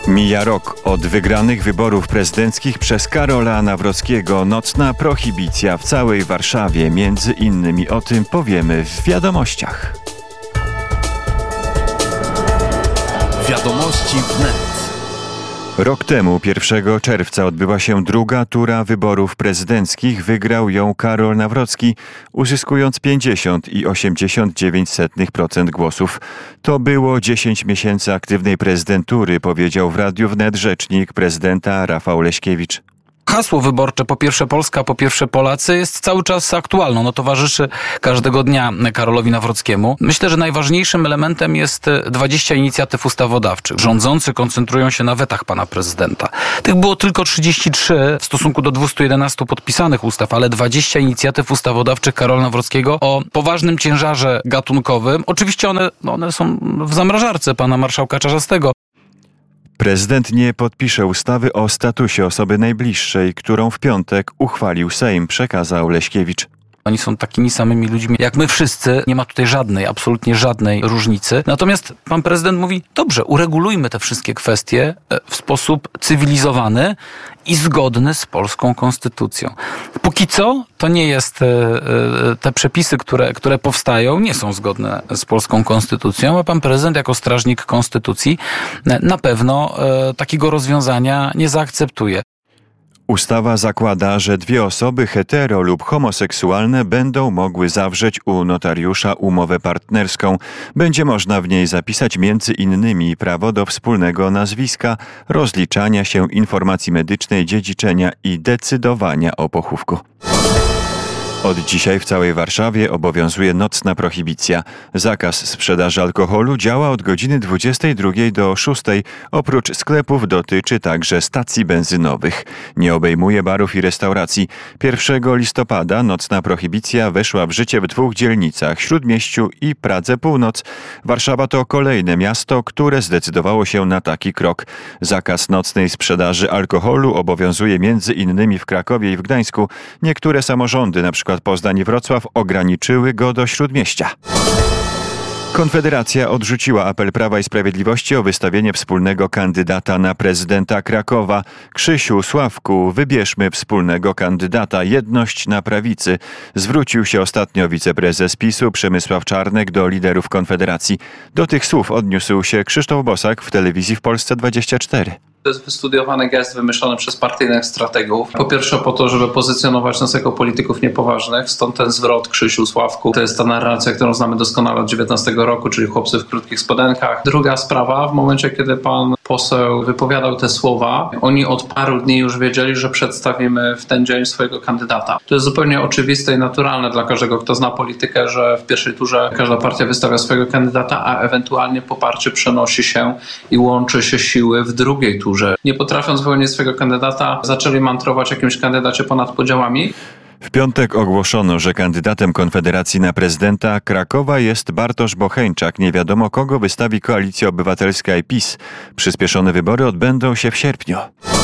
Mija rok od wygranych wyborów prezydenckich przez Karola Nawrockiego. Nocna prohibicja w całej Warszawie. Między innymi o tym powiemy w Wiadomościach. Wiadomości wnet. Rok temu, 1 czerwca, odbyła się druga tura wyborów prezydenckich. Wygrał ją Karol Nawrocki, uzyskując 50,89% głosów. To było 10 miesięcy aktywnej prezydentury, powiedział w Radiu Wnet rzecznik prezydenta Rafał Leśkiewicz. Hasło wyborcze po pierwsze Polska, po pierwsze Polacy jest cały czas aktualne. Ono towarzyszy każdego dnia Karolowi Nawrockiemu. Myślę, że najważniejszym elementem jest 20 inicjatyw ustawodawczych. Rządzący koncentrują się na wetach pana prezydenta. Tych było tylko 33 w stosunku do 211 podpisanych ustaw, ale 20 inicjatyw ustawodawczych Karola Nawrockiego o poważnym ciężarze gatunkowym. Oczywiście one są w zamrażarce pana marszałka Czarzastego. Prezydent nie podpisze ustawy o statusie osoby najbliższej, którą w piątek uchwalił Sejm, przekazał Leśkiewicz. Oni są takimi samymi ludźmi jak my wszyscy. Nie ma tutaj absolutnie żadnej różnicy. Natomiast pan prezydent mówi, dobrze, uregulujmy te wszystkie kwestie w sposób cywilizowany i zgodny z polską konstytucją. Póki co to nie jest, te przepisy, które powstają, nie są zgodne z polską konstytucją, a pan prezydent jako strażnik konstytucji na pewno takiego rozwiązania nie zaakceptuje. Ustawa zakłada, że dwie osoby hetero lub homoseksualne będą mogły zawrzeć u notariusza umowę partnerską. Będzie można w niej zapisać między innymi prawo do wspólnego nazwiska, rozliczania się, informacji medycznej, dziedziczenia i decydowania o pochówku. Od dzisiaj w całej Warszawie obowiązuje nocna prohibicja. Zakaz sprzedaży alkoholu działa od godziny 22 do 6. Oprócz sklepów dotyczy także stacji benzynowych. Nie obejmuje barów i restauracji. 1 listopada nocna prohibicja weszła w życie w 2 dzielnicach: Śródmieściu i Pradze Północ. Warszawa to kolejne miasto, które zdecydowało się na taki krok. Zakaz nocnej sprzedaży alkoholu obowiązuje między innymi w Krakowie i w Gdańsku. Niektóre samorządy, np. Poznań i Wrocław, ograniczyły go do Śródmieścia. Konfederacja odrzuciła apel Prawa i Sprawiedliwości o wystawienie wspólnego kandydata na prezydenta Krakowa. Krzysiu, Sławku, wybierzmy wspólnego kandydata. Jedność na prawicy. Zwrócił się ostatnio wiceprezes PiS-u Przemysław Czarnek do liderów Konfederacji. Do tych słów odniósł się Krzysztof Bosak w telewizji w Polsce 24. To jest wystudiowany gest wymyślony przez partyjnych strategów. Po pierwsze po to, żeby pozycjonować nas jako polityków niepoważnych, stąd ten zwrot Krzysiu, Sławku. To jest ta narracja, którą znamy doskonale od 19 roku, czyli chłopcy w krótkich spodenkach. Druga sprawa, w momencie, kiedy pan poseł wypowiadał te słowa, oni od paru dni już wiedzieli, że przedstawimy w ten dzień swojego kandydata. To jest zupełnie oczywiste i naturalne dla każdego, kto zna politykę, że w pierwszej turze każda partia wystawia swojego kandydata, a ewentualnie poparcie przenosi się i łączy się siły w drugiej turze. Nie potrafiąc wyłonić swojego kandydata, zaczęli mantrować jakimś kandydacie ponad podziałami. W piątek ogłoszono, że kandydatem Konfederacji na prezydenta Krakowa jest Bartosz Bocheńczak. Nie wiadomo, kogo wystawi Koalicja Obywatelska i PiS. Przyspieszone wybory odbędą się w sierpniu.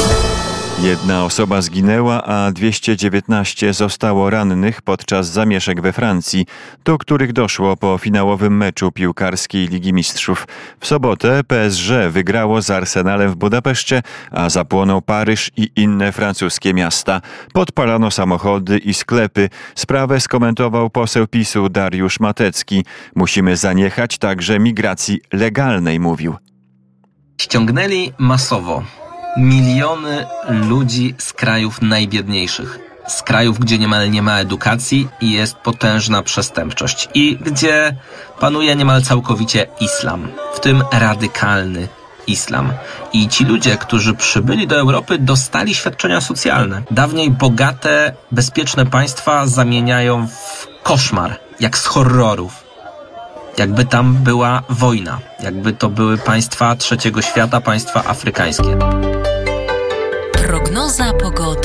1 osoba zginęła, a 219 zostało rannych podczas zamieszek we Francji, do których doszło po finałowym meczu piłkarskiej Ligi Mistrzów. W sobotę PSG wygrało z Arsenalem w Budapeszcie, a zapłonął Paryż i inne francuskie miasta. Podpalano samochody i sklepy. Sprawę skomentował poseł PiS-u Dariusz Matecki. Musimy zaniechać także migracji legalnej, mówił. Ściągnęli masowo miliony ludzi z krajów najbiedniejszych, z krajów, gdzie niemal nie ma edukacji i jest potężna przestępczość i gdzie panuje niemal całkowicie islam, w tym radykalny islam. I ci ludzie, którzy przybyli do Europy, dostali świadczenia socjalne. Dawniej bogate, bezpieczne państwa zamieniają w koszmar, jak z horrorów. Jakby tam była wojna, jakby to były państwa trzeciego świata, państwa afrykańskie. Prognoza pogody.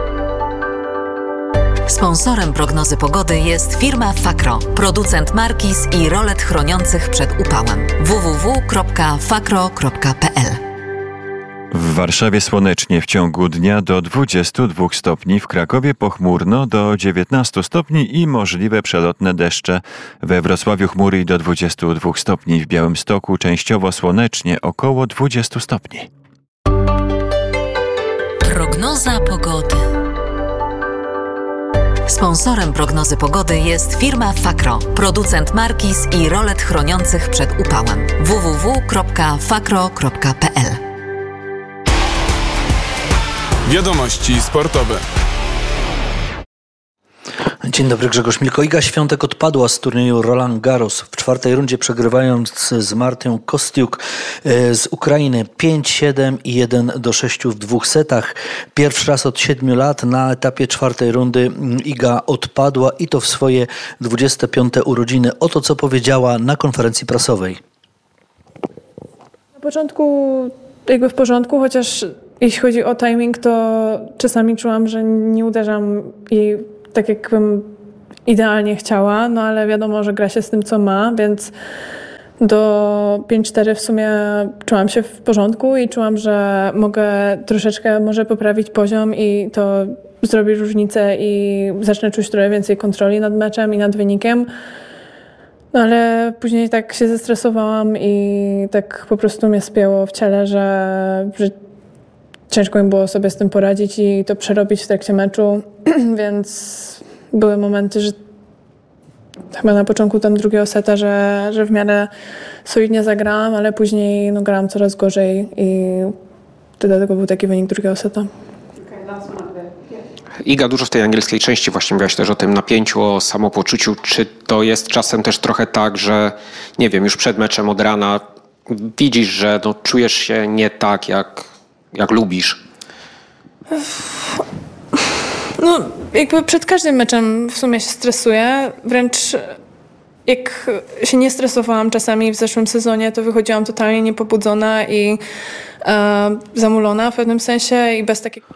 Sponsorem prognozy pogody jest firma Fakro, producent markiz i rolet chroniących przed upałem. www.fakro.pl. W Warszawie słonecznie w ciągu dnia do 22 stopni, w Krakowie pochmurno do 19 stopni i możliwe przelotne deszcze. We Wrocławiu chmury i do 22 stopni, w Białymstoku częściowo słonecznie około 20 stopni. Prognoza pogody. Sponsorem prognozy pogody jest firma Fakro, producent markiz i rolet chroniących przed upałem. www.fakro.pl. Wiadomości sportowe. Dzień dobry, Grzegorz Milko. Iga Świątek odpadła z turnieju Roland Garros w czwartej rundzie, przegrywając z Martą Kostiuk z Ukrainy 5-7 i 1-6 w 2 setach. Pierwszy raz od 7 lat na etapie czwartej rundy Iga odpadła i to w swoje 25. urodziny. Oto co powiedziała na konferencji prasowej. Na początku jakby w porządku, chociaż jeśli chodzi o timing, to czasami czułam, że nie uderzam jej tak, jakbym idealnie chciała, no ale wiadomo, że gra się z tym, co ma, więc do 5-4 w sumie czułam się w porządku i czułam, że mogę troszeczkę może poprawić poziom i to zrobi różnicę i zacznę czuć trochę więcej kontroli nad meczem i nad wynikiem. No ale później tak się zestresowałam i tak po prostu mnie spięło w ciele, że ciężko mi było sobie z tym poradzić i to przerobić w trakcie meczu, więc były momenty, że chyba na początku tam drugiego seta, że w miarę solidnie zagrałam, ale później grałam coraz gorzej i dlatego był taki wynik drugiego seta. Iga, dużo w tej angielskiej części właśnie mówiłaś też o tym napięciu, o samopoczuciu. Czy to jest czasem też trochę tak, że nie wiem, już przed meczem od rana widzisz, że czujesz się nie tak, jak lubisz? No, jakby przed każdym meczem w sumie się stresuję. Wręcz jak się nie stresowałam czasami w zeszłym sezonie, to wychodziłam totalnie niepobudzona i zamulona w pewnym sensie i bez takiego...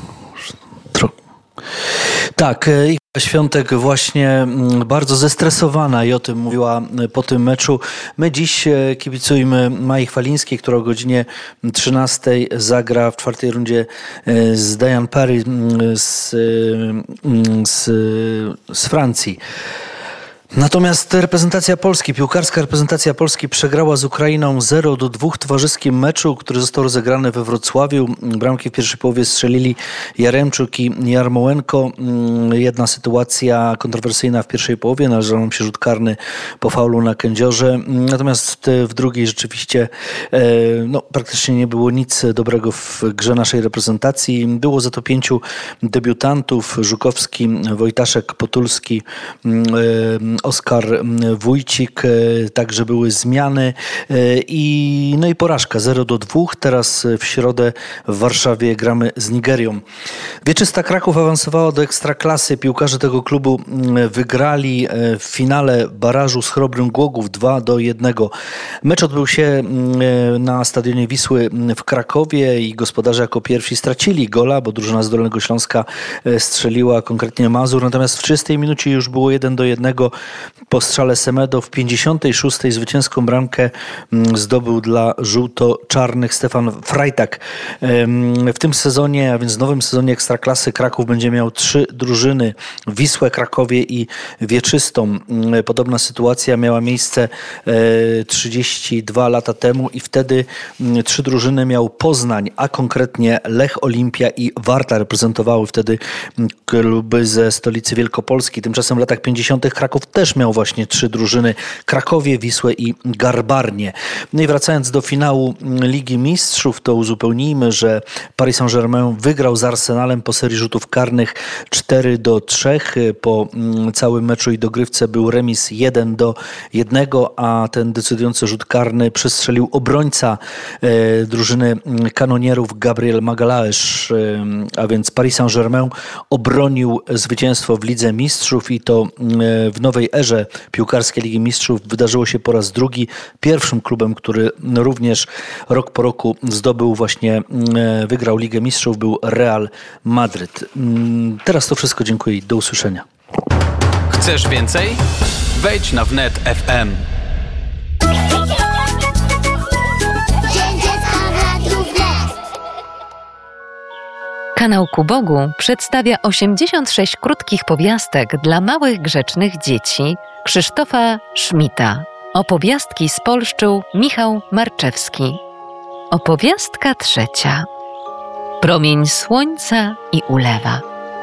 Tak, Iga Świątek właśnie bardzo zestresowana i o tym mówiła po tym meczu. My dziś kibicujmy Mai Chwalińskiej, która o godzinie 13 zagra w czwartej rundzie z Diane Parry z Francji. Natomiast reprezentacja Polski, piłkarska reprezentacja Polski przegrała z Ukrainą 0-2 w towarzyskim meczu, który został rozegrany we Wrocławiu. Bramki w pierwszej połowie strzelili Jaremczuk i Jarmołenko. Jedna sytuacja kontrowersyjna w pierwszej połowie, należał nam się rzut karny po faulu na Kędziorze. Natomiast w drugiej rzeczywiście praktycznie nie było nic dobrego w grze naszej reprezentacji. Było za to 5 debiutantów: Żukowski, Wojtaszek, Potulski, Oskar Wójcik, także były zmiany i porażka 0-2. Teraz w środę w Warszawie gramy z Nigerią. Wieczysta Kraków awansowała do Ekstraklasy. Piłkarze tego klubu wygrali w finale barażu z Chrobrym Głogów 2-1. Mecz odbył się na stadionie Wisły w Krakowie i gospodarze jako pierwsi stracili gola, bo drużyna z Dolnego Śląska strzeliła, konkretnie Mazur. Natomiast w 30 minucie już było 1-1 po strzale Semedo. W 56 zwycięską bramkę zdobył dla żółto-czarnych Stefan Freitag. W tym sezonie, a więc w nowym sezonie Ekstraklasy, Kraków będzie miał 3 drużyny: Wisłę, Krakowie i Wieczystą. Podobna sytuacja miała miejsce 32 lata temu i wtedy 3 drużyny miał Poznań, a konkretnie Lech, Olimpia i Warta. Reprezentowały wtedy kluby ze stolicy Wielkopolski. Tymczasem w latach 50. Kraków też miał właśnie 3 drużyny: Krakowie, Wisłę i Garbarnię. No i wracając do finału Ligi Mistrzów, to uzupełnijmy, że Paris Saint-Germain wygrał z Arsenalem po serii rzutów karnych 4-3. Po całym meczu i dogrywce był remis 1-1, a ten decydujący rzut karny przestrzelił obrońca drużyny kanonierów Gabriel Magalhaes, a więc Paris Saint-Germain obronił zwycięstwo w Lidze Mistrzów i to w nowej erze piłkarskiej Ligi Mistrzów wydarzyło się po raz drugi. Pierwszym klubem, który również rok po roku wygrał Ligę Mistrzów, był Real Madryt. Teraz to wszystko. Dziękuję i do usłyszenia. Chcesz więcej? Wejdź na wnet FM. Kanał Ku Bogu przedstawia 86 krótkich powiastek dla małych, grzecznych dzieci Krzysztofa Szmita. Opowiastki spolszczył Michał Marczewski. Opowiastka 3. promień słońca i ulewa.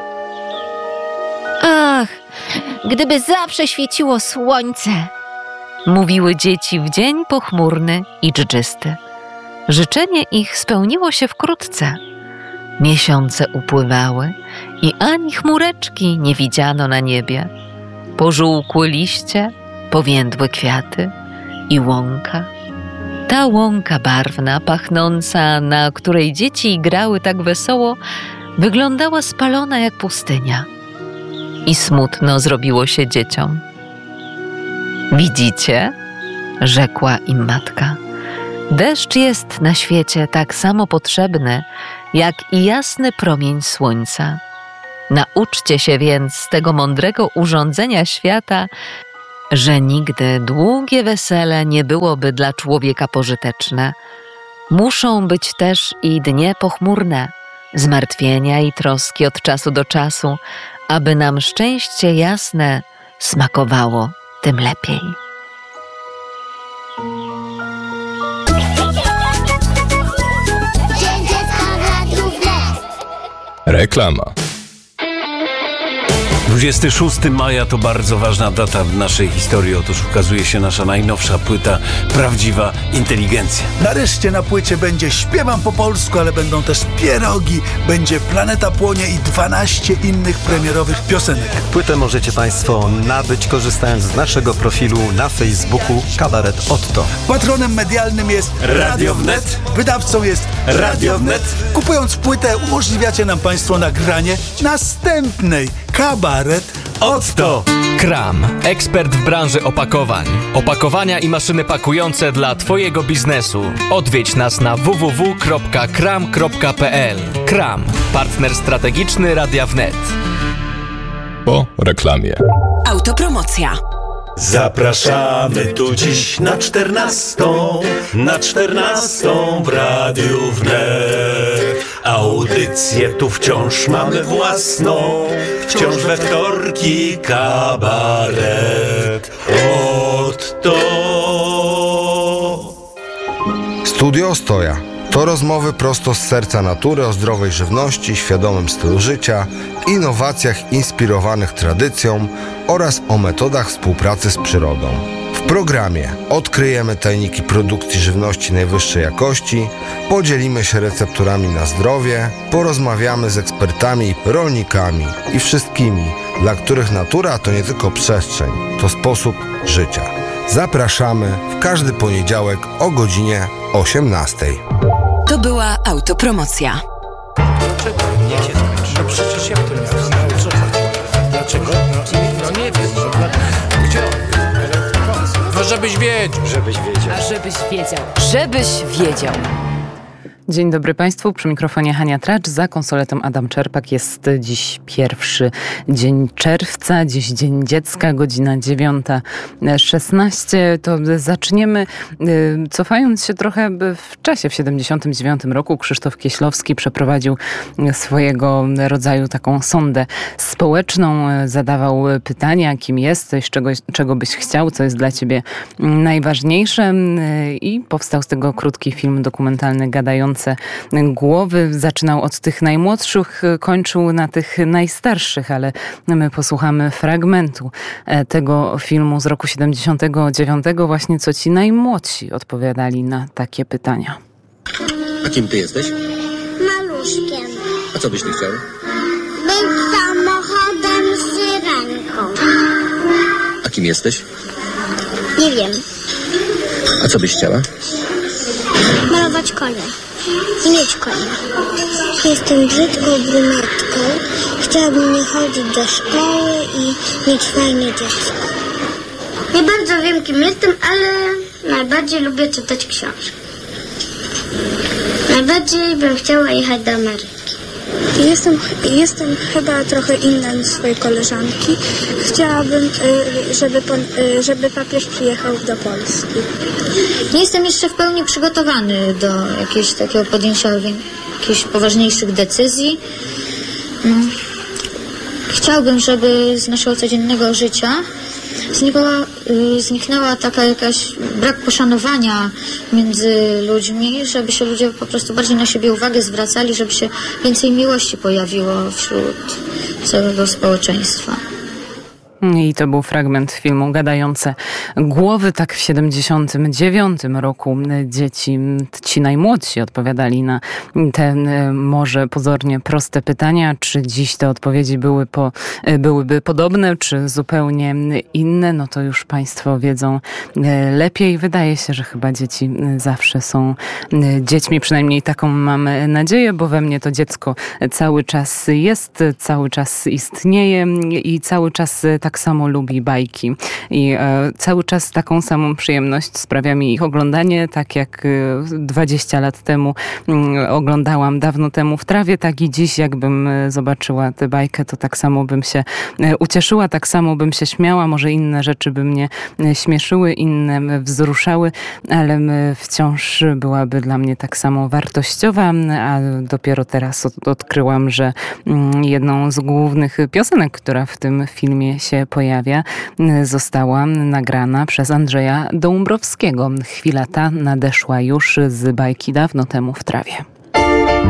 Ach, gdyby zawsze świeciło słońce! Mówiły dzieci w dzień pochmurny i dżdżysty. Życzenie ich spełniło się wkrótce. Miesiące upływały i ani chmureczki nie widziano na niebie. Pożółkły liście, powiędły kwiaty i łąka. Ta łąka barwna, pachnąca, na której dzieci grały tak wesoło, wyglądała spalona jak pustynia. I smutno zrobiło się dzieciom. Widzicie? Rzekła im matka. Deszcz jest na świecie tak samo potrzebny, jak i jasny promień słońca. Nauczcie się więc z tego mądrego urządzenia świata, że nigdy długie wesele nie byłoby dla człowieka pożyteczne. Muszą być też i dnie pochmurne, zmartwienia i troski od czasu do czasu, aby nam szczęście jasne smakowało tym lepiej. Reklama. 26 maja to bardzo ważna data w naszej historii. Otóż ukazuje się nasza najnowsza płyta Prawdziwa Inteligencja. Nareszcie na płycie będzie Śpiewam po polsku, ale będą też pierogi, będzie Planeta Płonie i 12 innych premierowych piosenek. Płytę możecie Państwo nabyć korzystając z naszego profilu na Facebooku Kabaret Otto. Patronem medialnym jest Radio Wnet, wydawcą jest Radio Wnet. Kupując płytę umożliwiacie nam Państwo nagranie następnej Kabaret Otto. Kram, ekspert w branży opakowań. Opakowania i maszyny pakujące dla Twojego biznesu. Odwiedź nas na www.kram.pl. Kram, partner strategiczny Radia Wnet. Po reklamie. Autopromocja. Zapraszamy tu dziś na 14 w Radiu Wnet. Audycję tu wciąż mamy własną, wciąż we wtorki kabaret Otto. Studio Ostoja to rozmowy prosto z serca natury o zdrowej żywności, świadomym stylu życia, innowacjach inspirowanych tradycją oraz o metodach współpracy z przyrodą. W programie odkryjemy tajniki produkcji żywności najwyższej jakości, podzielimy się recepturami na zdrowie, porozmawiamy z ekspertami, rolnikami i wszystkimi, dla których natura to nie tylko przestrzeń, to sposób życia. Zapraszamy w każdy poniedziałek o godzinie 18:00. To była autopromocja. Dlaczego? Niech się skończy. No przecież jak to miał? Dlaczego? No nie wiem. Gdzie on? No żebyś wiedział. Żebyś wiedział. Dzień dobry Państwu, przy mikrofonie Hania Tracz, za konsoletą Adam Czerpak. Jest dziś pierwszy dzień czerwca, dziś Dzień Dziecka, godzina 9:16. To zaczniemy, cofając się trochę w czasie. W 1979 roku Krzysztof Kieślowski przeprowadził swojego rodzaju taką sondę społeczną. Zadawał pytania, kim jesteś, czego byś chciał, co jest dla ciebie najważniejsze. I powstał z tego krótki film dokumentalny Gadające głowy. Zaczynał od tych najmłodszych, kończył na tych najstarszych, ale my posłuchamy fragmentu tego filmu z roku 79, właśnie co ci najmłodsi odpowiadali na takie pytania. A kim ty jesteś? Maluszkiem. A co byś nie chciał? Być samochodem z syrenką. A kim jesteś? Nie wiem. A co byś chciała? Malować konie. I mieć konia. Jestem brzydką brunetką. Chciałabym nie chodzić do szkoły i mieć fajne dziecko. Nie bardzo wiem, kim jestem, ale najbardziej lubię czytać książki. Najbardziej bym chciała jechać do Ameryki. Jestem chyba trochę inna niż swoje koleżanki. Chciałabym, żeby papież przyjechał do Polski. Nie jestem jeszcze w pełni przygotowany do jakiegoś takiego podjęcia jakichś poważniejszych decyzji. Chciałbym, żeby z naszego codziennego życia zniknęła taka jakaś brak poszanowania między ludźmi, żeby się ludzie po prostu bardziej na siebie uwagę zwracali, żeby się więcej miłości pojawiło wśród całego społeczeństwa. I to był fragment filmu Gadające głowy. Tak w 79 roku dzieci, ci najmłodsi, odpowiadali na te może pozornie proste pytania, czy dziś te odpowiedzi byłyby podobne, czy zupełnie inne. No to już Państwo wiedzą lepiej. Wydaje się, że chyba dzieci zawsze są dziećmi, przynajmniej taką mam nadzieję, bo we mnie to dziecko cały czas jest, cały czas istnieje i cały czas tak samo lubi bajki i cały czas taką samą przyjemność sprawia mi ich oglądanie, tak jak 20 lat temu oglądałam dawno temu w trawie, tak i dziś jakbym zobaczyła tę bajkę, to tak samo bym się ucieszyła, tak samo bym się śmiała, może inne rzeczy by mnie śmieszyły, inne wzruszały, ale wciąż byłaby dla mnie tak samo wartościowa, a dopiero teraz odkryłam, że jedną z głównych piosenek, która w tym filmie się pojawia, została nagrana przez Andrzeja Dąbrowskiego. Chwila ta nadeszła już z bajki Dawno temu w trawie.